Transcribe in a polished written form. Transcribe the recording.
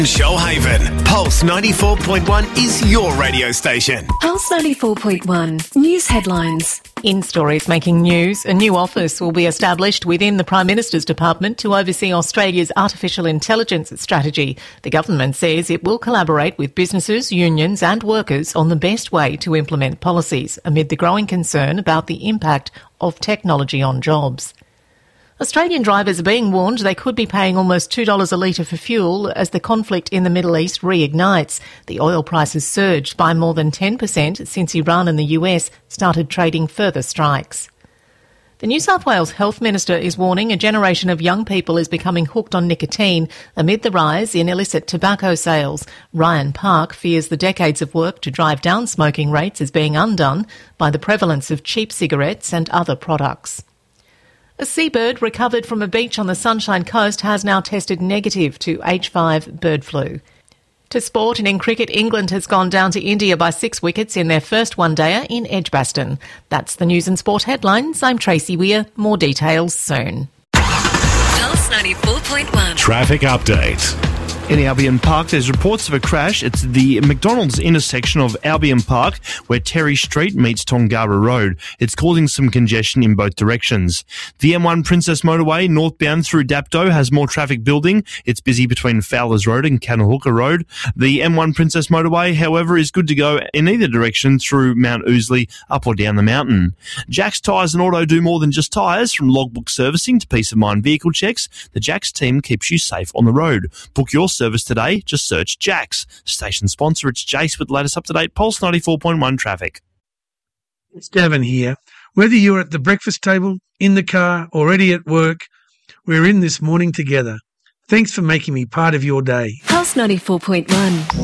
Shoalhaven, Pulse 94.1 is your radio station. Pulse 94.1 News headlines. In stories making news, a new office will be established within the Prime Minister's Department to oversee Australia's artificial intelligence strategy. The government says it will collaborate with businesses, unions and workers on the best way to implement policies amid the growing concern about the impact of technology on jobs. Australian drivers are being warned they could be paying almost $2 a litre for fuel as the conflict in the Middle East reignites. The oil price has surged by more than 10% since Iran and the US started trading further strikes. The New South Wales Health Minister is warning a generation of young people is becoming hooked on nicotine amid the rise in illicit tobacco sales. Ryan Park fears the decades of work to drive down smoking rates is being undone by the prevalence of cheap cigarettes and other products. A seabird recovered from a beach on the Sunshine Coast has now tested negative to H5 bird flu. To sport, and in cricket, England has gone down to India by 6 wickets in their first one-dayer in Edgbaston. That's the news and sport headlines. I'm Tracy Weir. More details soon. Pulse 94.1 Traffic update. In Albion Park, there's reports of a crash. It's the McDonald's intersection of Albion Park, where Terry Street meets Tongara Road. It's causing some congestion in both directions. The M1 Princess Motorway, northbound through Dapto, has more traffic building. It's busy between Fowlers Road and Cannahooka Road. The M1 Princess Motorway, however, is good to go in either direction through Mount Ousley, up or down the mountain. Jack's Tyres and Auto do more than just tyres. From logbook servicing to peace of mind vehicle checks, the Jack's team keeps you safe on the road. Book your service today. Just search Jack's. Station sponsor, it's Jace with the latest up-to-date Pulse 94.1 traffic. It's Davin here. Whether you're at the breakfast table, in the car, already at work, we're in this morning together. Thanks for making me part of your day. Pulse 94.1